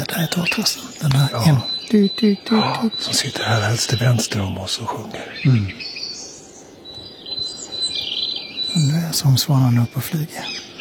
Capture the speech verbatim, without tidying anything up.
det där är torrtrasten. Den här Ja. en. Du, du, du, Ja, du. som sitter här helst till vänster om oss och sjunger. Mm. Och nu är sångsvanan uppe och flyger.